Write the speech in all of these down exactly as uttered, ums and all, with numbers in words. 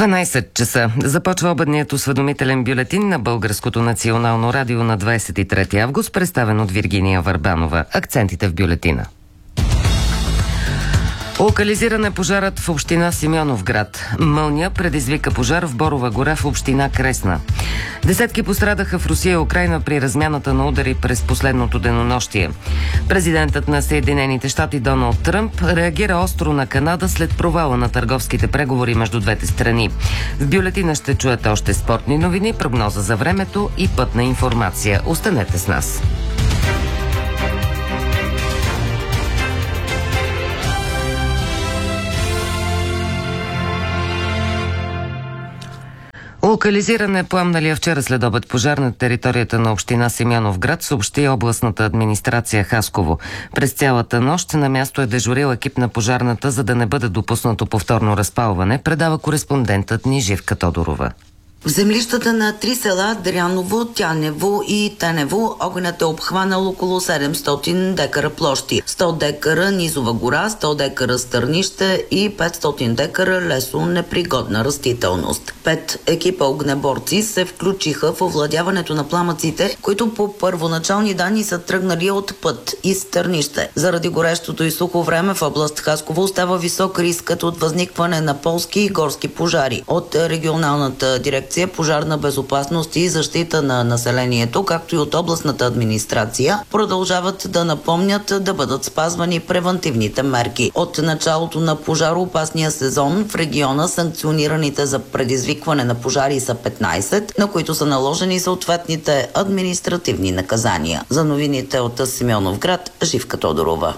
дванайсет часа. Започва обедният осведомителен бюлетин на Българското национално радио на двадесет и трети август, представен от Виргиния Върбанова. Акцентите в бюлетина. Локализиран е пожарът в община Симеоновград. Мълния предизвика пожар в Борова гора в община Кресна. Десетки пострадаха в Русия и Украйна при размяната на удари през последното денонощие. Президентът на Съединените щати Доналд Тръмп реагира остро на Канада след провала на търговските преговори между двете страни. В бюлетина ще чуете още спортни новини, прогноза за времето и пътна информация. Останете с нас. Локализиран е пламналия вчера след обед пожар на територията на община Симеоновград, съобщи областната администрация Хасково. През цялата нощ на място е дежурил екип на пожарната, за да не бъде допуснато повторно разпалване, предава кореспондентът ни Живка Тодорова. В землищата на три села – Дряново, Тянево и Тенево огънят е обхванал около седемстотин декара площи, сто декара низова гора, сто декара стърнище и петстотин декара лесо непригодна растителност. Пет екипа огнеборци се включиха в овладяването на пламъците, които по първоначални данни са тръгнали от път и стърнище. Заради горещото и сухо време в област Хасково остава висок рискът от възникване на полски и горски пожари. От регионалната дирекция пожарна безопасност и защита на населението, както и от областната администрация, продължават да напомнят да бъдат спазвани превантивните мерки. От началото на пожароопасния сезон в региона санкционираните за предизвикване на пожари са петнайсет, на които са наложени съответните административни наказания. За новините от Симеоновград, Живка Тодорова.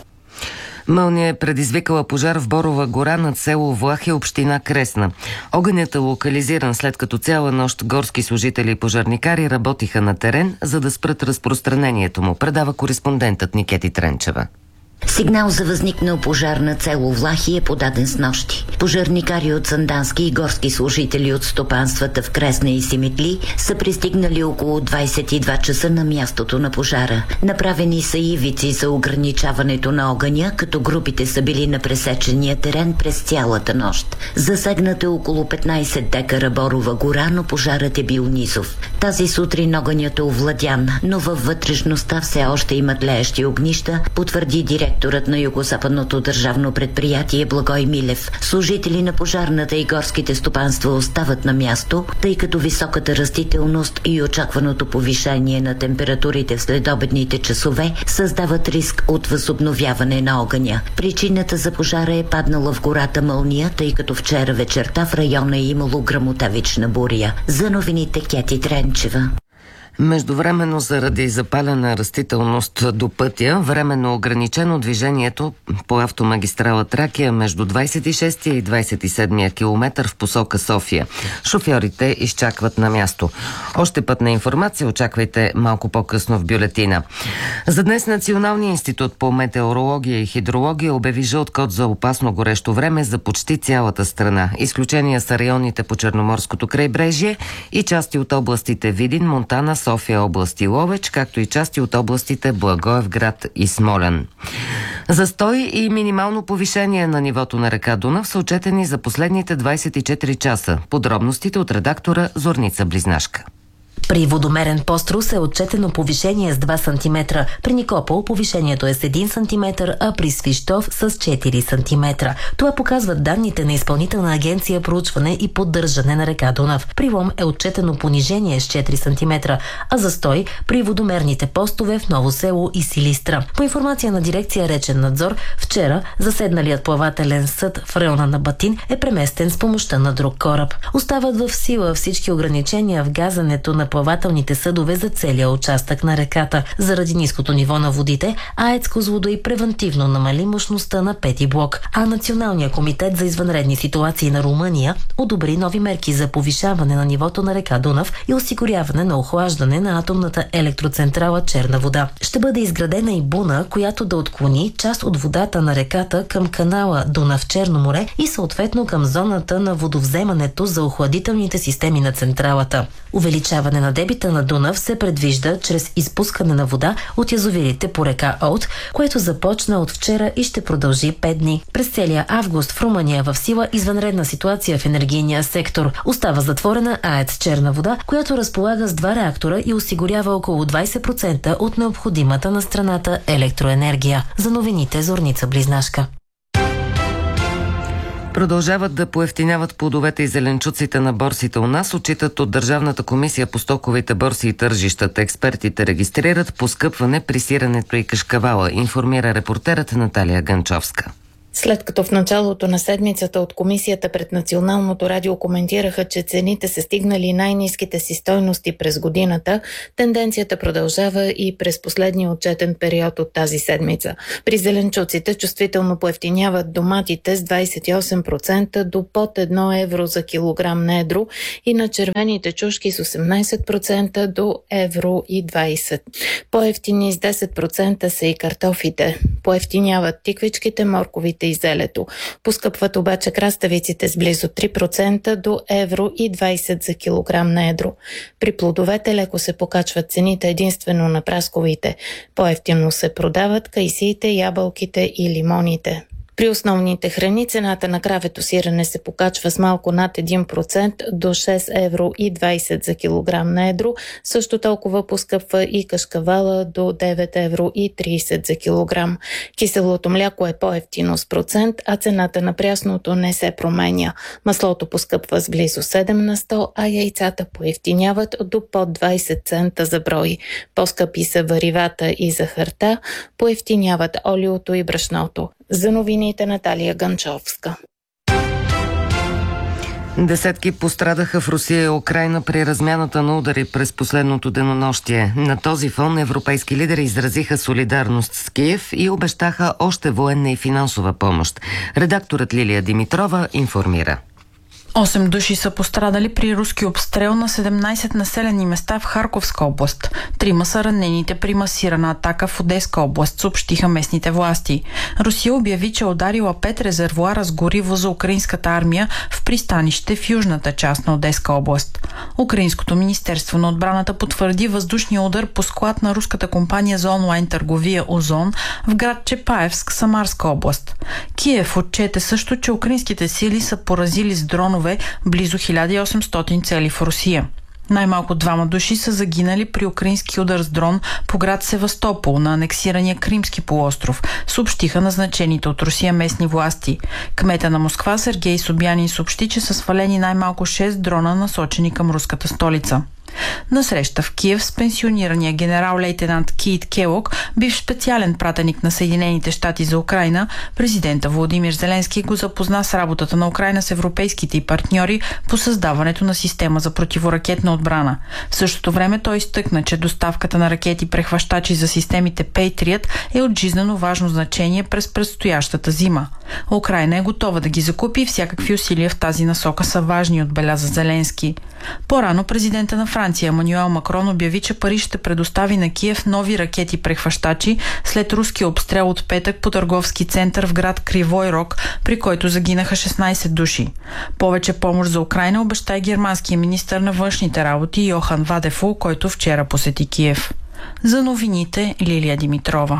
Мълния е предизвикала пожар в Борова гора над село Влахи, община Кресна. Огънят е локализиран, след като цяла нощ горски служители и пожарникари работиха на терен, за да спрат разпространението му, предава кореспондентът Никети Тренчева. Сигнал за възникнал пожар на село Влахи е подаден с нощи. Пожарникари от сандански и горски служители от стопанствата в Кресна и Симитли са пристигнали около двадесет и два часа на мястото на пожара. Направени са ивици за ограничаването на огъня, като групите са били на пресечения терен през цялата нощ. Засегнат е около петнайсет декара Борова гора, но пожарът е бил низов. Тази сутрин огънят е овладян, но във вътрешността все още има тлеещи огнища, потвърди директор Директорът на Югозападното държавно предприятие Благой Милев. Служители на пожарната и горските стопанства остават на място, тъй като високата растителност и очакваното повишение на температурите в следобедните часове създават риск от възобновяване на огъня. Причината за пожара е паднала в гората мълния, тъй като вчера вечерта в района е имало гръмотевична буря. За новините Кети Тренчева. Междувременно заради запалена растителност до пътя, временно ограничено движението по автомагистрала Тракия между двадесет и шестия и двадесет и седмия километър в посока София. Шофьорите изчакват на място. Още пътна информация очаквайте малко по-късно в бюлетина. За днес Националният институт по метеорология и хидрология обяви жълт код за опасно горещо време за почти цялата страна. Изключения са районите по Черноморското крайбрежие и части от областите Видин, Монтана, София област и Ловеч, както и части от областите Благоевград и Смолян. Застой и минимално повишение на нивото на река Дунав са отчетени за последните двадесет и четири часа. Подробностите от редактора Зорница Близнашка. При водомерен пост Русе е отчетено повишение с два сантиметра. При Никопол повишението е с един сантиметър, а при Свищов с четири сантиметра. Това показват данните на Изпълнителна агенция проучване и поддържане на река Дунав. При Лом е отчетено понижение с четири сантиметра, а застой при водомерните постове в Ново село и Силистра. По информация на дирекция Речен надзор, вчера заседналият плавателен съд в района на Батин е преместен с помощта на друг кораб. Остават в сила всички ограничения в газането на плавателните съдове за целия участък на реката. Заради ниското ниво на водите, АЕЦ Козлодуй превентивно намали мощността на пети блок, а Националният комитет за извънредни ситуации на Румъния одобри нови мерки за повишаване на нивото на река Дунав и осигуряване на охлаждане на атомната електроцентрала Черна вода. Ще бъде изградена и буна, която да отклони част от водата на реката към канала Дунав-Черно море и съответно към зоната на водовземането за охладителните системи на централата. Увеличаване увеличаване на дебита на Дунав се предвижда чрез изпускане на вода от язовирите по река Олд, което започна от вчера и ще продължи пет дни. През целия август в Румъния е в сила извънредна ситуация в енергийния сектор. Остава затворена АЕЦ Черна вода, която разполага с два реактора и осигурява около двайсет процента от необходимата на страната електроенергия. За новините Зорница Близнашка. Продължават да поевтиняват плодовете и зеленчуците на борсите у нас, отчитат от Държавната комисия по стоковите борси и тържищата. Експертите регистрират поскъпване при сиренето и кашкавала, информира репортерът Наталия Ганчовска. След като в началото на седмицата от комисията пред Националното радио коментираха, че цените са стигнали най-ниските си стойности през годината, тенденцията продължава и през последния отчетен период от тази седмица. При зеленчуците чувствително поевтиняват доматите с двайсет и осем процента до под едно евро за килограм на едро и на червените чушки с осемнайсет процента до евро и двайсет. По-евтини с десет процента са и картофите. Поевтиняват тиквичките, морковите и зелето. Поскъпват обаче краставиците с близо три процента до евро и двайсет за килограм на едро. При плодовете леко се покачват цените единствено на прасковите. По-евтино се продават кайсиите, ябълките и лимоните. При основните храни цената на кравето сирене се покачва с малко над един процент до шест евро и двайсет за килограм на едро. Също толкова поскъпва и кашкавала до девет евро и трийсет за килограм. Киселото мляко е по-евтино с процент, а цената на прясното не се променя. Маслото поскъпва с близо седем на сто, а яйцата поевтиняват до под двайсет цента за брой. По-скъпи са варивата и захарта, поевтиняват олиото и брашното. За новините Наталия Ганчовска. Десетки пострадаха в Русия и Украйна при размяната на удари през последното денонощие. На този фон европейски лидери изразиха солидарност с Киев и обещаха още военна и финансова помощ. Редакторът Лилия Димитрова информира. Осем души са пострадали при руски обстрел на седемнайсет населени места в Харковска област. Трима са ранените при масирана атака в Одеска област, съобщиха местните власти. Русия обяви, че ударила пет резервоара с гориво за украинската армия в пристанище в южната част на Одеска област. Украинското министерство на отбраната потвърди въздушния удар по склад на руската компания за онлайн търговия Озон в град Чепаевск, Самарска област. Киев отчете също, че украинските сили са поразили с дронове близо хиляда и осемстотин цели в Русия. Най-малко двама души са загинали при украински удар с дрон по град Севастопол на анексирания Кримски полуостров, съобщиха назначените от Русия местни власти. Кмета на Москва Сергей Собянин съобщи, че са свалени най-малко шест дрона, насочени към руската столица. На среща в Киев с пенсионирания генерал-лейтенант Кейт Келог, бивш специален пратеник на Съединените щати за Украйна, президента Володимир Зеленски го запозна с работата на Украйна с европейските й партньори по създаването на система за противоракетна отбрана. В същото време той изтъкна, че доставката на ракети прехващачи за системите Patriot е от жизнено важно значение през предстоящата зима. Украйна е готова да ги закупи и всякакви усилия в тази насока са важни, отбеляза Зеленски. По-рано президента на Франция Емануел Макрон обяви, че Париж ще предостави на Киев нови ракети-прехващачи след руския обстрел от петък по търговски център в град Кривой Рог, при който загинаха шестнайсет души. Повече помощ за Украйна обеща и германския министър на външните работи Йохан Вадефул, който вчера посети Киев. За новините Лилия Димитрова.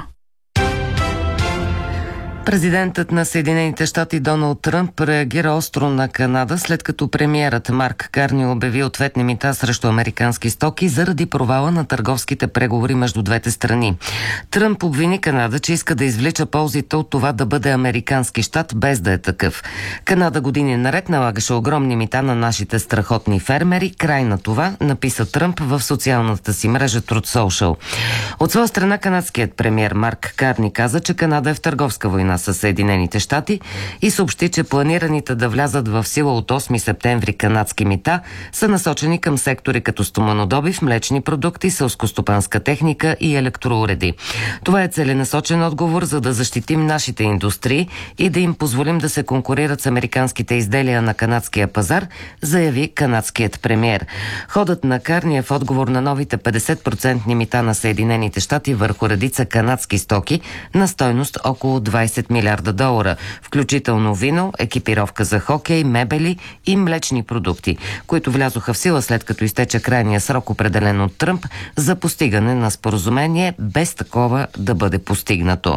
Президентът на Съединените щати Доналд Тръмп реагира остро на Канада, след като премиерът Марк Карни обяви ответни мита срещу американски стоки заради провала на търговските преговори между двете страни. Тръмп обвини Канада, че иска да извлича ползите от това да бъде американски щат, без да е такъв. Канада години наред налагаше огромни мита на нашите страхотни фермери. Край на това, написа Тръмп в социалната си мрежа Truth Social. От своя страна канадският премиер Марк Карни каза, че Канада е в търговска война със Съединените щати и съобщи, че планираните да влязат в сила от осми септември канадски мита са насочени към сектори като стоманодобив, млечни продукти, селскостопанска техника и електроуреди. Това е целенасочен отговор, за да защитим нашите индустрии и да им позволим да се конкурират с американските изделия на канадския пазар, заяви канадският премиер. Ходът на Карни е в отговор на новите петдесет процентни мита на Съединените щати върху редица канадски стоки на стойност около двайсет десет милиарда долара, включително вино, екипировка за хокей, мебели и млечни продукти, които влязоха в сила след като изтече крайния срок, определен от Тръмп, за постигане на споразумение, без такова да бъде постигнато.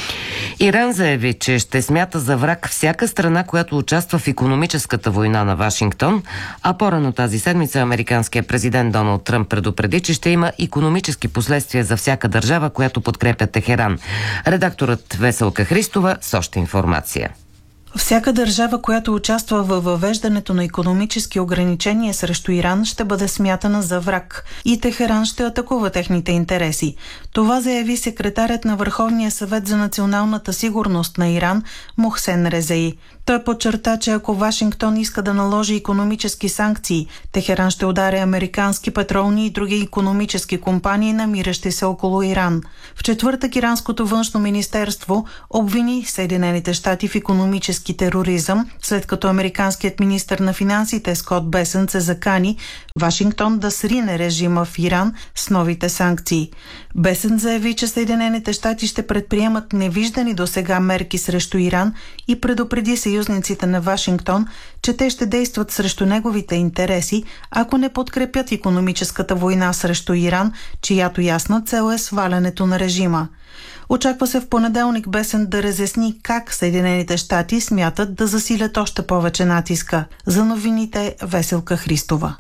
Иран заяви, че ще смята за враг всяка страна, която участва в икономическата война на Вашингтон, а по-рано тази седмица американският президент Доналд Тръмп предупреди, че ще има икономически последствия за всяка държава, която подкрепя Техеран. Редакторът Веселка Христова с още информация. Всяка държава, която участва във въвеждането на икономически ограничения срещу Иран, ще бъде смятана за враг и Техеран ще атакува техните интереси. Това заяви секретарят на Върховния съвет за националната сигурност на Иран Мохсен Резаи. Той подчерта, че ако Вашингтон иска да наложи икономически санкции, Техеран ще удари американски петролни и други икономически компании, намиращи се около Иран. В четвъртък иранското външно министерство обвини Съединените щати в икономически тероризъм, след като американският министър на финансите Скот Бесънт се закани Вашингтон да срине режима в Иран с новите санкции. Бесънт заяви, че Съединените щати ще предприемат невиждани досега мерки срещу Иран и предупреди съюзниците на Вашингтон, че те ще действат срещу неговите интереси, ако не подкрепят икономическата война срещу Иран, чиято ясна цел е свалянето на режима. Очаква се в понеделник Бесънт да разясни как Съединените щати смятат да засилят още повече натиска. За новините Веселка Христова.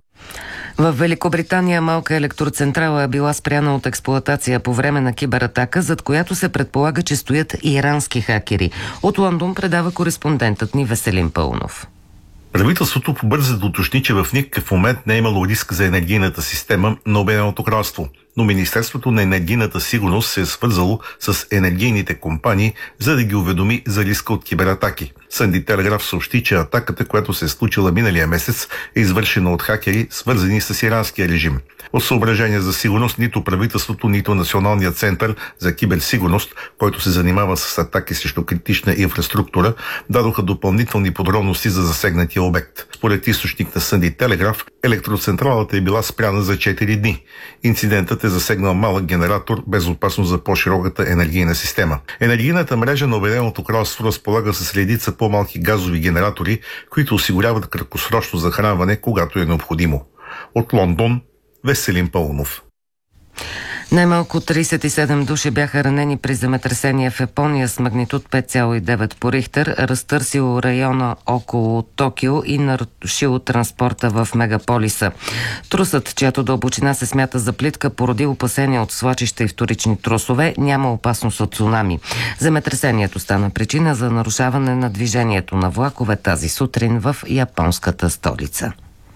В Великобритания малка електроцентрала е била спряна от експлоатация по време на кибератака, зад която се предполага, че стоят ирански хакери. От Лондон предава кореспондентът ни Веселин Пълнов. Правителството побърза да уточни, че в никакъв момент не е имало риск за енергийната система на Обединеното кралство. Но Министерството на енергийната сигурност се е свързало с енергийните компании, за да ги уведоми за риска от кибератаки. Сънди Телеграф съобщи, че атаката, която се е случила миналия месец, е извършена от хакери, свързани с иранския режим. От съображения за сигурност нито правителството, нито Националният център за киберсигурност, който се занимава с атаки срещу критична инфраструктура, дадоха допълнителни подробности за засегнатия обект. Според източник на Сънди Телеграф, електроцентралата е била спряна за четири дни. Инцидентът е засегнал малък генератор без опасност за по-широката енергийна система. Енергийната мрежа на Обединеното кралство разполага с редица по-малки газови генератори, които осигуряват краткосрочно захранване, когато е необходимо. От Лондон, Веселин Пълнов. Най-малко тридесет и седем души бяха ранени при земетресение в Япония с магнитуд пет цяло и девет по Рихтер, разтърсило района около Токио и нарушило транспорта в мегаполиса. Трусът, чиято дълбочина се смята за плитка, породи опасения от свлачища и вторични трусове, няма опасност от цунами. Земетресението стана причина за нарушаване на движението на влакове тази сутрин в японската столица.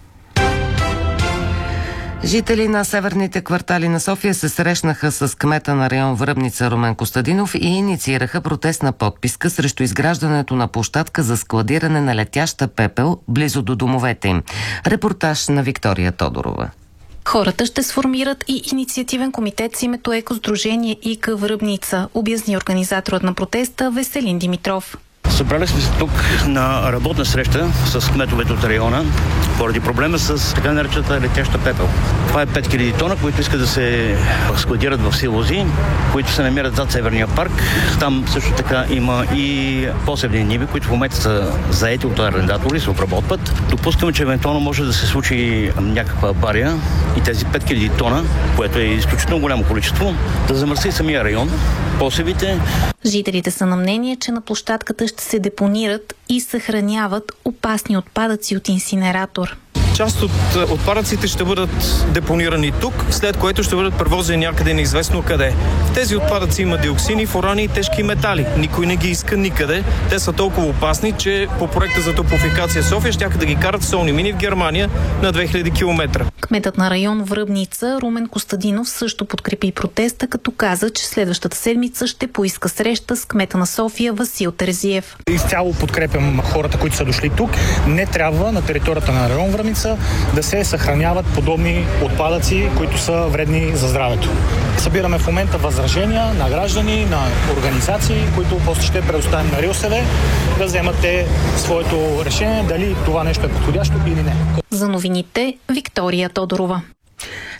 Жители на северните квартали на София се срещнаха с кмета на район Връбница Румен Костадинов и инициираха протестна подписка срещу изграждането на площадка за складиране на летяща пепел близо до домовете им. Репортаж на Виктория Тодорова. Хората ще сформират и инициативен комитет с името Екосдружение ИК Връбница, обясни организаторът на протеста Веселин Димитров. Събрали сме се тук на работна среща с кметовете от района поради проблема с така наречената летяща пепел. Това е пет хиляди тона, които искат да се складират в силози, които се намират зад Северния парк. Там също така има и посевни ниви, които в момента са заети от арендатори, се обработват. Допускаме, че евентуално може да се случи някаква авария и тези пет хиляди тона, което е изключително голямо количество, да замърси самия район, посевите. Жителите са на мнение, че на площадката ще се депонират и съхраняват опасни отпадъци от инсинератор. Част от отпадъците ще бъдат депонирани тук, след което ще бъдат превозени някъде неизвестно къде. В тези отпадъци има диоксини, фурани и тежки метали. Никой не ги иска никъде. Те са толкова опасни, че по проекта за топофикация София щяха да ги карат в солни мини в Германия на две хиляди километра. Кметът на район Връбница Румен Костадинов също подкрепи протеста, като каза, че следващата седмица ще поиска среща с кмета на София Васил Терезиев. Изцяло подкрепям хората, които са дошли тук. Не трябва на територията на район Връбница да се съхраняват подобни отпадъци, които са вредни за здравето. Събираме в момента възражения на граждани, на организации, които после ще предоставим на РИОСВ да вземат те своето решение дали това нещо е подходящо или не. За новините Виктория Тодорова.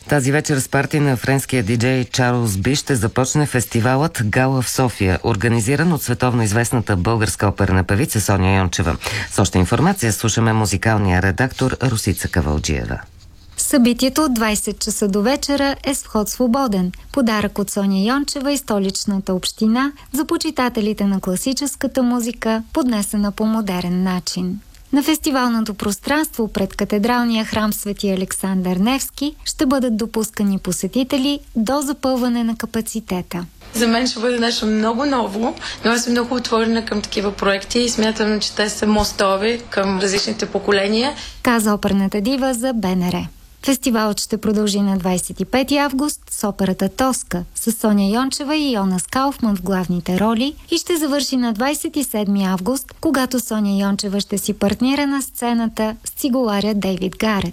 Тази вечер с парти на френския диджей Чарлз Би ще започне фестивалът Гала в София, организиран от световно известната българска оперна певица Соня Йончева. С още информация слушаме музикалния редактор Русица Кавалджиева. Събитието от двайсет часа до вечера е с вход свободен. Подарък от Соня Йончева и столичната община за почитателите на класическата музика, поднесена по модерен начин. На фестивалното пространство пред катедралния храм Свети Александър Невски ще бъдат допускани посетители до запълване на капацитета. За мен ще бъде нещо много ново, но аз съм много отворена към такива проекти и смятам, че те са мостови към различните поколения. Каза оперната дива за БНР. Фестивалът ще продължи на двайсет и пети август с операта Тоска с Соня Йончева и Йонас Кауфман в главните роли и ще завърши на двайсет и седми август, когато Соня Йончева ще си партнира на сцената с цигуларя Дейвид Гарет.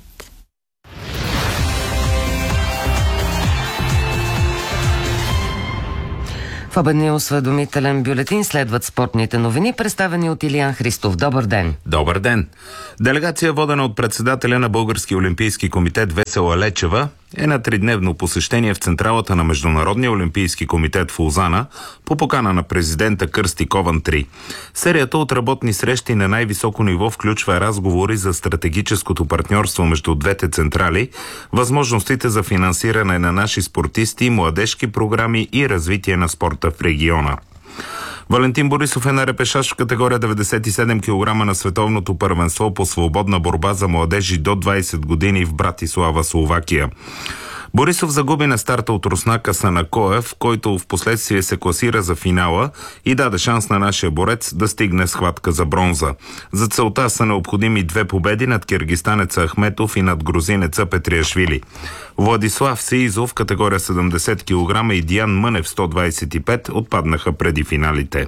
В обедния осведомителен бюлетин следват спортните новини, представени от Илиян Христов. Добър ден! Добър ден! Делегация, водена от председателя на Български олимпийски комитет Весела Лечева, е на тридневно посещение в централата на Международния олимпийски комитет в Лозана по покана на президента Кърсти Ковантри. Серията от работни срещи на най-високо ниво включва разговори за стратегическото партньорство между двете централи, възможностите за финансиране на наши спортисти, младежки програми и развитие на спорта в региона. Валентин Борисов е на репешаж в категория деветдесет и седем килограма на световното първенство по свободна борба за младежи до двайсет години в Братислава, Словакия. Борисов загуби на старта от руснака Санакоев, който в последствие се класира за финала и даде шанс на нашия борец да стигне схватка за бронза. За целта са необходими две победи над киргистанеца Ахметов и над грузинеца Петриашвили. Владислав Сеизов в категория седемдесет килограма и Диан Мънев сто двайсет и пет отпаднаха преди финалите.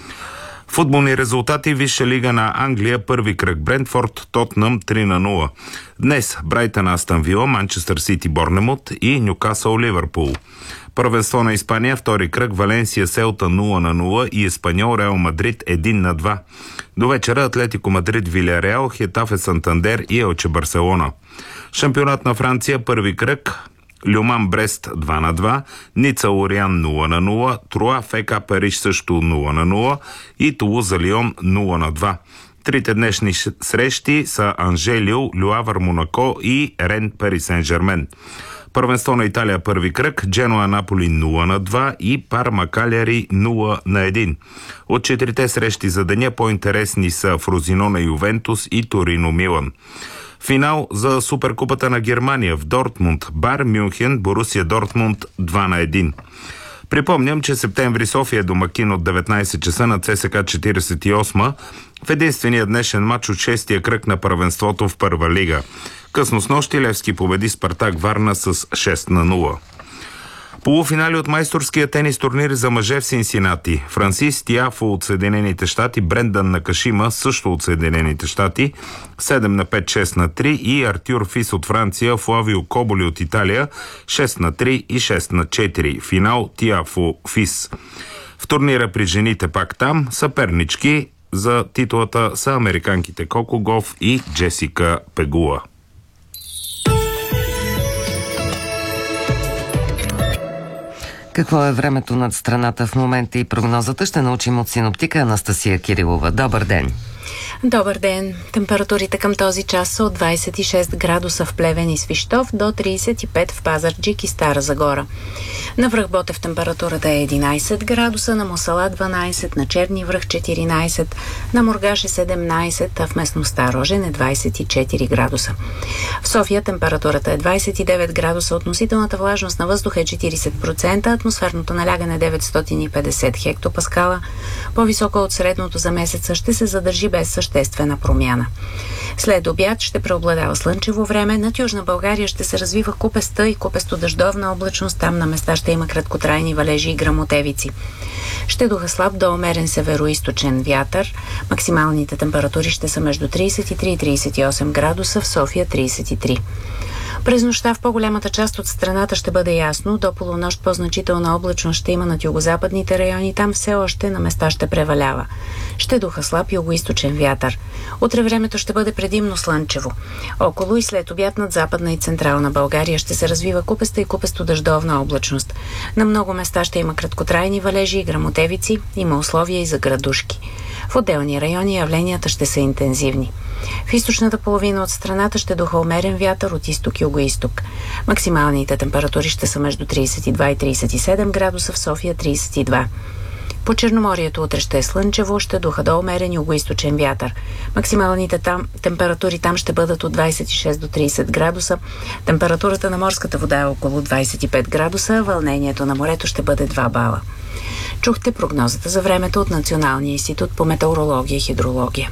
Футболни резултати. Висша лига на Англия, първи кръг Брентфорд, Тотнъм три на нула. Днес Брайтън Астън Вила, Манчестър Сити Борнемут и Нюкасъл Ливърпул. Първенство на Испания, втори кръг Валенсия Селта нула на нула и Еспаньол Реал Мадрид един на два. До вечера Атлетико Мадрид Вилияреал, Хетафе Сантандер и Елче Барселона. Шампионат на Франция, първи кръг Люман Брест два на два, Ница Лориан нула на нула, Труа ФК Париж също нула на нула и Тулуза Лион нула на два. Трите днешни срещи са Анже Лил, Люавър Монако и Рен Пари Сен-Жермен. Първенство на Италия, първи кръг, Дженуа Наполи нула на два и Парма Каляри нула на един. От четирите срещи за деня по-интересни са Фрозинона Ювентус и Торино Милан. Финал за Суперкупата на Германия в Дортмунд, Бар Мюнхен, Борусия Дортмунд два на един. Припомням, че Септември София е домакин от деветнайсет часа на ЦСКА четирийсет и осма в единствения днешен матч от шестия кръг на първенството в първа лига. Късно снощи Левски победи Спартак Варна с шест на нула. Полуфинали от майсторския тенис турнир за мъже в Синсинати. Франсис Тиафо от Съединените щати, Брендан Накашима също от Съединените щати, седем на пет, шест на три и Артюр Фис от Франция, Флавио Коболи от Италия, шест на три и шест на четири. Финал Тиафо Фис. В турнира при жените пак там съпернички за титулата са американките Коко Гоф и Джесика Пегула. Какво е времето над страната в момента и прогнозата ще научим от синоптика Анастасия Кирилова. Добър ден! Добър ден! Температурите към този час са от двайсет и шест градуса в Плевен и Свищов до трийсет и пет в Пазарджик и Стара Загора. На връх Ботев температурата е единайсет градуса, на Мосала дванайсет, на Черни връх четиринайсет, на Мургаш е седемнайсет, а в местността Рожен е двайсет и четири градуса. В София температурата е двайсет и девет градуса, относителната влажност на въздуха е четирийсет процента, атмосферното налягане е деветстотин и петдесет хектопаскала. По-висока от средното за месеца ще се задържи без съществена промяна. След обяд ще преобладава слънчево време, над Южна България ще се развива купеста и купесто-дъждовна облачност, там на места ще има краткотрайни валежи и гръмотевици. Ще духа слаб до умерен североизточен вятър. Максималните температури ще са между трийсет и три и трийсет и осем градуса, в София трийсет и три. През нощта в по-голямата част от страната ще бъде ясно. До полунощ по-значителна облачност ще има над югозападните райони. Там все още на места ще превалява. Ще духа слаб югоизточен вятър. Утре времето ще бъде предимно слънчево. Около и след обяд над Западна и Централна България ще се развива купеста и купесто-дъждовна облачност. На много места ще има краткотрайни валежи и гръмотевици. Има условия и за градушки. В отделни райони явленията ще са интензивни. В източната половина от страната ще духа умерен вятър от изток-юго-исток. Максималните температури ще са между трийсет и два и трийсет и седем градуса, в София трийсет и два. По Черноморието утре ще е слънчево, ще духа до умерен югоизточен вятър. Максималните там, температури там ще бъдат от двайсет и шест до трийсет градуса. Температурата на морската вода е около двайсет и пет градуса, вълнението на морето ще бъде два бала. Чухте прогнозата за времето от Националния институт по метеорология и хидрология.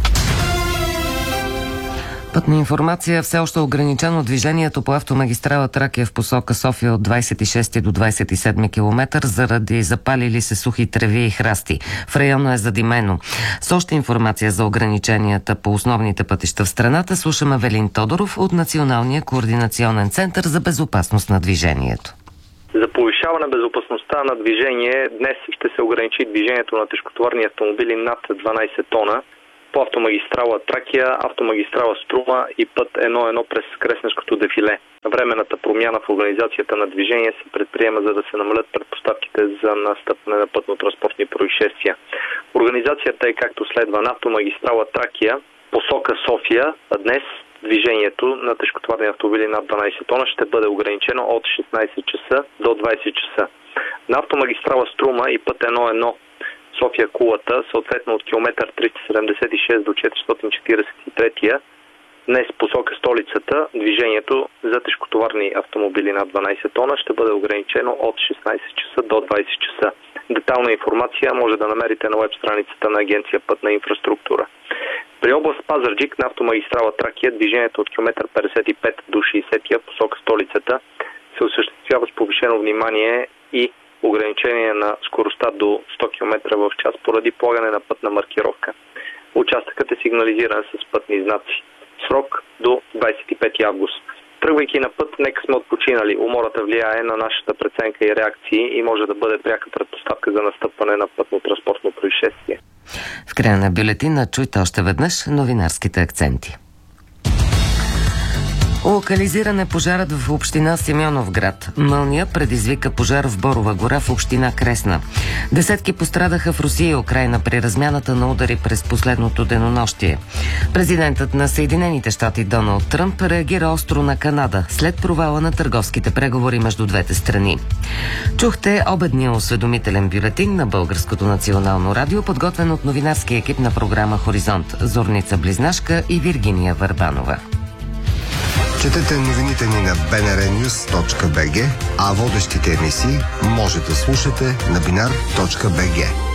Пътна информация. Все още ограничено движението по автомагистрала Тракия в посока София от двайсет и шести до двайсет и седми километър заради запалили се сухи треви и храсти. В района е задимено. С още информация за ограниченията по основните пътища в страната слушаме Велин Тодоров от Националния координационен център за безопасност на движението. За повишаване безопасността на движение днес ще се ограничи движението на тежкотоварни автомобили над дванайсет тона по автомагистрала Тракия, автомагистрала Струма и път едно едно през Кресненското дефиле. Временната промяна в организацията на движение се предприема, за да се намалят предпоставките за настъпване на пътно-транспортни происшествия. Организацията е както следва: на автомагистрала Тракия, посока София, а днес движението на тежкотоварни автомобили над дванайсет тона ще бъде ограничено от шестнайсет часа до двайсет часа. На автомагистрала Струма и път едно едно София-Кулата, съответно от километър триста седемдесет и шест до четиристотин четирийсет и три, днес посока столицата, движението за тежкотоварни автомобили над дванайсет тона ще бъде ограничено от шестнайсет часа до двайсет часа. Детална информация може да намерите на веб страницата на Агенция Пътна инфраструктура. При област Пазарджик на автомагистрала Тракия движението от километър петдесет и пет до шейсет посока столицата се осъществява с повишено внимание и ограничение на скоростта до сто километра в час поради полагане на пътна маркировка. Участъкът е сигнализиран с пътни знаци. Срок до двайсет и пети август. Тръгвайки на път, нека сме отпочинали. Умората влияе на нашата преценка и реакции и може да бъде пряка предпоставка за настъпване на пътно-транспортно происшествие. В края на бюлетина чуйте още веднъж новинарските акценти. Локализиран е пожарът в община Симеоновград. Мълния предизвика пожар в Борова гора в община Кресна. Десетки пострадаха в Русия и Украйна при размяната на удари през последното денонощие. Президентът на Съединените щати Доналд Тръмп реагира остро на Канада след провала на търговските преговори между двете страни. Чухте обедния осведомителен бюлетин на Българското национално радио, подготвен от новинарския екип на програма Хоризонт Зорница Близнашка и Виргиния Върбанова. Четете новините ни на би ен ар нюс точка би джи, а водещите емисии може да слушате на бинар точка би джи.